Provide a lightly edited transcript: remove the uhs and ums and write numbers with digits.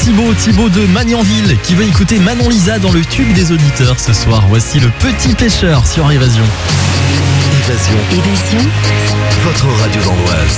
Thibaut de Magnanville, qui veut écouter Manon Lisa dans le tube des auditeurs ce soir. Voici Le Petit Pêcheur sur Évasion. Évasion. Votre radio d'Andoise.